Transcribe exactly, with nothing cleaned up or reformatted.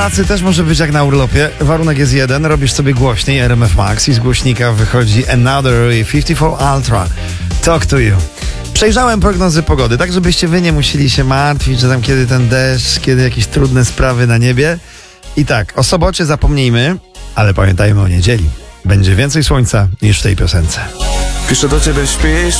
pracy też może być jak na urlopie. Warunek jest jeden, robisz sobie głośniej R M F Max i z głośnika wychodzi Another pięćdziesiąt cztery Ultra. Talk to you. Przejrzałem prognozy pogody, tak żebyście wy nie musieli się martwić, że tam kiedy ten deszcz, kiedy jakieś trudne sprawy na niebie. I tak, o sobocie zapomnijmy, ale pamiętajmy o niedzieli. Będzie więcej słońca niż w tej piosence. Piszę do ciebie, śpisz,